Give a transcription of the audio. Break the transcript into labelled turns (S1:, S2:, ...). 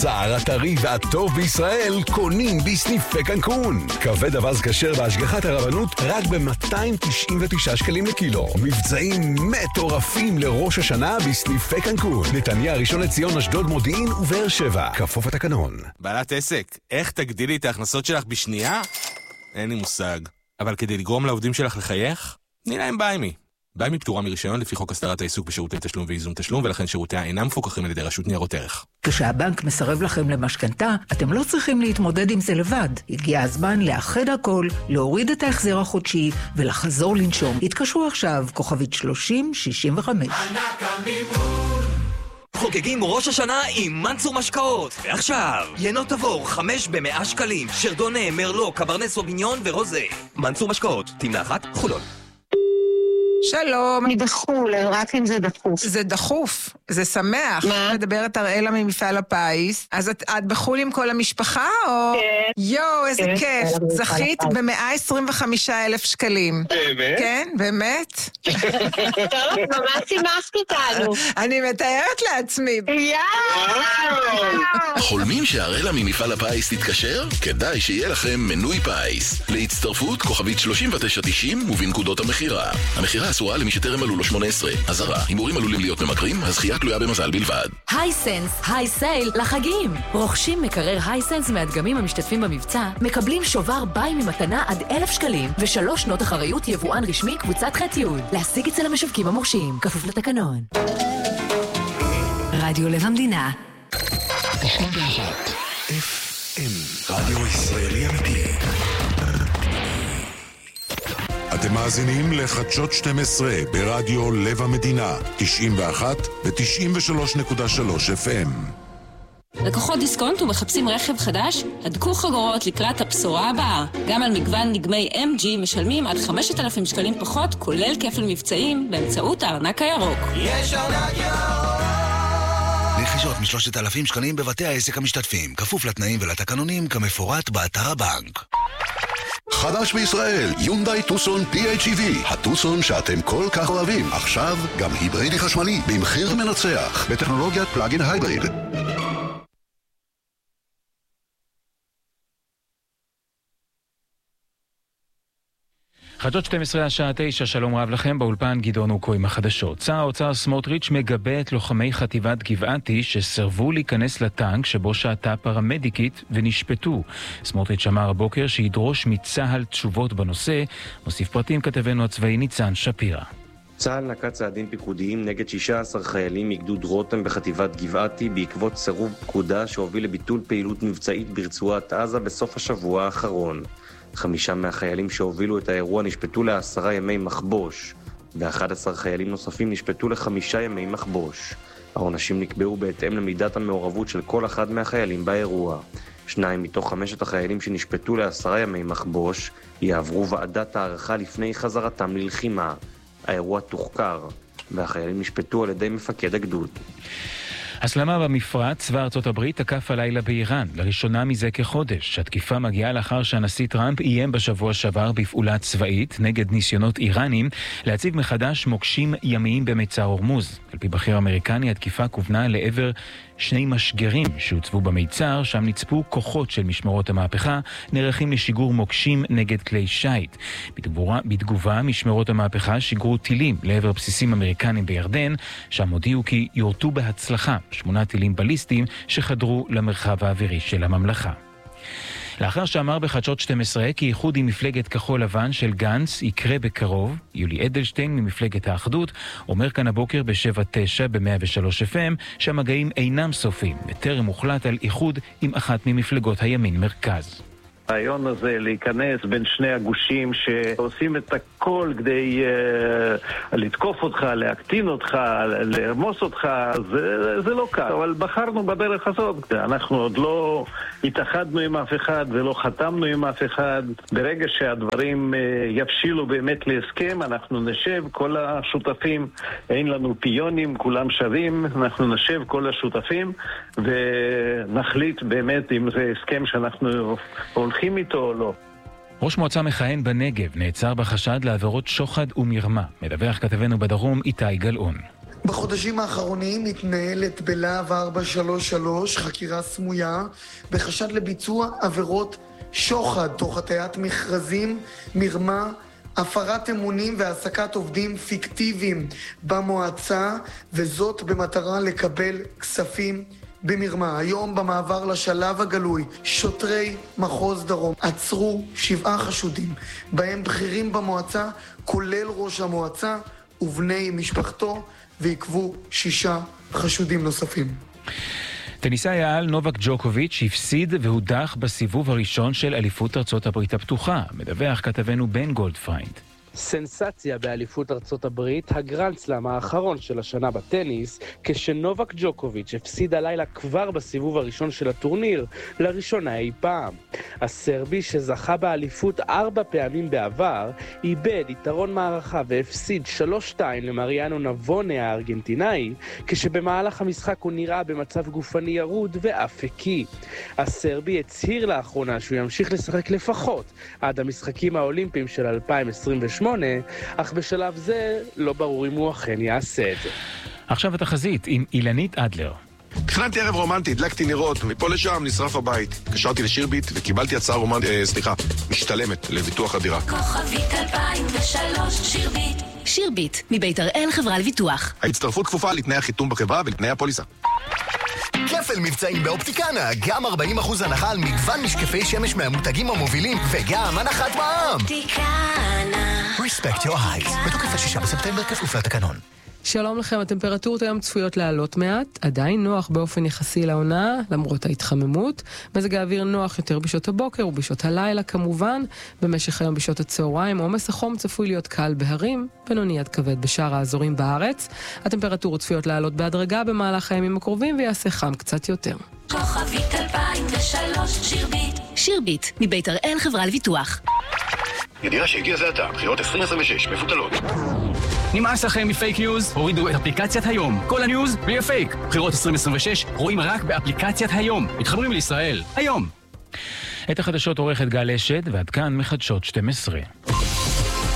S1: הבשר הטרי והטוב בישראל קונים בסניפי קנקון. כבד אבז כשר בהשגחת הרבנות רק ב-299 שקלים לקילו. מבצעים מטורפים לראש השנה בסניפי קנקון. נתניה, ראשון לציון, אשדוד, מודיעין ובאר שבע. כפוף התקנון.
S2: בעלת עסק, איך תגדילי את ההכנסות שלך בשנייה? אין לי מושג. אבל כדי לגרום לעובדים שלך לחייך, תני להם ביימי. ביימי פטורה מרישיון לפי חוק הסדרת העיסוק בשירותי תשלום ואיזון תשלום, ולכן שירותיה אינם מפוקחים על ידי רשות ניירות ערך.
S3: כשהבנק מסרב לכם למשכנתה, אתם לא צריכים להתמודד עם זה לבד. הגיע הזמן לאחד הכל, להוריד את ההחזר החודשי ולחזור לנשום. התקשרו עכשיו, כוכבית 3065.
S4: חוגגים ראש השנה עם מנצור משקאות. ועכשיו, ינות עבור 5 ב100 שקלים. שרדונה, מרלו, קברנט סוביניון ורוזה. מנצור משקאות, תמנה אחת, חולון.
S5: שלום.
S6: אני בחול, רק אם זה דחוף.
S5: זה דחוף, זה שמח.
S6: מה?
S5: מדברת אראלה ממפעל הפיס. אז את בחול עם כל המשפחה או?
S6: כן.
S5: יו, איזה
S6: כן,
S5: כיף.
S6: כן,
S5: זכית ב125,000 שקלים.
S6: באמת?
S5: כן, באמת.
S6: טוב, ממש שימחת אותנו.
S5: אני מתארת לעצמי.
S1: חולמים שהראלה ממפעל הפיס תתקשר? כדאי שיהיה לכם מנוי פיס. להצטרפות כוכבית 3990 ובנקודות המחירה. המחירה אסורה למי שטרם מלאו לו 18. אזהרה, הימורים עלולים להיות ממכרים, הזכייה תלויה במזל בלבד.
S7: הייסנס, היי סייל לחגים. רוכשים מקרר הייסנס מהדגמים המשתתפים במבצע, מקבלים שובר ביי ממתנה עד 1,000 שקלים, ו3 שנות אחריות יבואן רשמי קבוצת ח'-י'. להשיג אצל המשווקים המורשים, כפוף לתקנון. רדיו לב המדינה.
S1: 91 FM, רדיו ישראלי אמיתי. אתם מאזינים לחדשות 12 ברדיו לב המדינה, 91 ו-93.3 FM.
S8: לקוחות דיסקונט ומחפשים רכב חדש? הדקו חגורות לקראת הבשורה הבאה. גם על מגוון דגמי MG משלמים עד 5,000 שקלים פחות, כולל כפל מבצעים באמצעות הארנק הירוק.
S4: יש ארנק ירוק!
S9: רכישות מ3,000 שקלים בבתי העסק המשתתפים, כפוף לתנאים ולתקנונים כמפורט באתר הבנק.
S1: חדש בישראל, יונדאי טוסון PHEV, הטוסון שאתם כל כך אוהבים. עכשיו גם היברידי חשמלי במחיר מנצח בטכנולוגיית פלאגין הייבריד.
S10: חדשות 12 השעה 9, שלום רב לכם, באולפן גדעון אוקו עם החדשות. שר האוצר סמוטריץ' מגבה את לוחמי חטיבת גבעתי שסרבו להיכנס לטנק שבו שעתה פרמדיקית ונשפטו. סמוטריץ' אמר הבוקר שידרוש מצה"ל תשובות בנושא. מוסיף פרטים כתבנו הצבאי ניצן שפירא.
S11: צה"ל נקט צעדים פיקודיים נגד 16 חיילים מגדוד רותם בחטיבת גבעתי בעקבות סירוב פקודה שהוביל לביטול פעילות מבצעית ברצועת עזה בסוף השבוע האחרון. 5 מהחיילים שהובילו את האירוע נשפטו ל10 ימי מחבוש, ו11 חיילים נוספים נשפטו ל5 ימי מחבוש. העונשים נקבעו בהתאם למידת המעורבות של כל אחד מהחיילים באירוע. 2 מתוך 5 החיילים שנשפטו ל10 ימי מחבוש יעברו ועדת הערכה לפני חזרתם ללחימה. האירוע תוחקר, והחיילים נשפטו על ידי מפקד הגדוד.
S10: הסלמה במפרץ, צבא ארצות הברית תקף הלילה באיראן, לראשונה מזה כחודש. התקיפה מגיעה לאחר שהנשיא טראמפ איים בשבוע שעבר בפעולה צבאית נגד ניסיונות איראנים להציב מחדש מוקשים ימיים במצר הורמוז. על פי בכיר אמריקני, התקיפה כוונה לעבר 2 משגרים שהוצבו במיצר, שם נצפו כוחות של משמרות המהפכה, נערכים לשיגור מוקשים נגד כלי שייט. בתגובה, משמרות המהפכה שיגרו טילים לעבר בסיסים אמריקנים בירדן, שם הודיעו כי יורטו בהצלחה 8 טילים בליסטיים שחדרו למרחב האווירי של הממלכה. לאחר שאמר בחדשות 12 כי איחוד עם מפלגת כחול לבן של גנץ יקרה בקרוב, יולי אדלשטיין ממפלגת האחדות אומר כאן הבוקר ב-7-9 ב-103 FM שהמגעים אינם סופיים, וטרם הוחלט על איחוד עם אחת ממפלגות הימין מרכז.
S12: הרעיון הזה להיכנס בין שני הגושים שעושים את הכל כדי לתקוף אותך, להקטין אותך, לרמוס אותך, זה לא קל. אבל בחרנו בדרך הזאת. אנחנו עוד לא התאחדנו עם אף אחד ולא חתמנו עם אף אחד. ברגע שהדברים יבשילו באמת להסכם, אנחנו נשב, כל השותפים, אין לנו פיונים, כולם שווים, אנחנו נשב כל השותפים ונחליט באמת אם זה הסכם שאנחנו הולכים איתו או לא.
S10: ראש מועצה מכהן בנגב נעצר בחשד לעבירות שוחד ומרמה. מדווח כתבנו בדרום איתי גלאון.
S13: בחודשים האחרונים מתנהלת בלהב 433 חקירה סמויה בחשד לביצוע עבירות שוחד תוך הטיית מכרזים, מרמה, הפרת אמונים והעסקת עובדים פיקטיביים במועצה, וזאת במטרה לקבל כספים במרמה. היום במעבר לשלב הגלוי, שוטרי מחוז דרום עצרו 7 חשודים, בהם בכירים במועצה, כולל ראש המועצה ובני משפחתו, ועיכבו 6 חשודים נוספים.
S10: טניסאי העל נובק ג'וקוביץ' הפסיד והודח בסיבוב הראשון של אליפות ארצות הברית הפתוחה, מדווח כתבנו בן גולדפריינד.
S14: סנסציה באליפות ארצות הברית, הגרנד סלאם האחרון של השנה בטניס, כשנובק ג'וקוביץ' הפסיד הלילה כבר בסיבוב הראשון של הטורניר, לראשונה אי פעם. הסרבי שזכה באליפות 4 פעמים בעבר, איבד יתרון מערכה והפסיד 3-2 למריאנו נבונה הארגנטינאי, כשבמהלך המשחק הוא נראה במצב גופני ירוד ואף הקיא. הסרבי הצהיר לאחרונה שהוא ימשיך לשחק לפחות עד המשחקים האולימפיים של 2028, אך בשלב זה לא ברור אם הוא אכן יעשה את זה.
S10: עכשיו התחזית עם אילנית אדלר.
S15: תכננתי ערב רומנטי, הדלקתי נרות, מפה לשם נשרף הבית. קשרתי לשירביט וקיבלתי הצעה משתלמת לביטוח הדירה.
S7: כוכבית 2003 שירביט. שירביט, מבית הראל חברה לביטוח.
S15: ההצטרפות כפופה לתנאי החיתום בחברה ולתנאי הפוליסה.
S16: כפל מבצעים באופטיקנה, גם 40% הנחה על מגוון משקפי שמש מהמותגים המובילים, וגם הנחת מע"מ. אופטיקנה. Respect your eyes. בתוקף 6 בספטמבר כפוף לתקנון.
S17: שלום לכם, הטמפרטורות היום צפויות לעלות מעט, עדיין נוח באופן יחסי לעונה, למרות ההתחממות. מזג האוויר נוח יותר בשעות הבוקר ובשעות הלילה כמובן. במשך היום בשעות הצהריים, עומס החום צפוי להיות קל בהרים, בינוני עד כבד בשאר האזורים בארץ. הטמפרטורות צפויות לעלות בהדרגה במהלך הימים הקרובים ויעשה חם קצת יותר.
S7: כוכבית 2003 שירביט. שירביט, מבית הראל חברה לביטוח.
S15: ידיעה שהגיע זה עתה, בחירות 2026, מפותלות.
S18: נמאס לכם מפייק ניוז? הורידו את אפליקציית היום. כל הניוז בלי הפייק. בחירות 2026 רואים רק באפליקציית היום. מתחברים לישראל. היום.
S10: את החדשות עורכת גל אשד, ועד כאן מחדשות 12.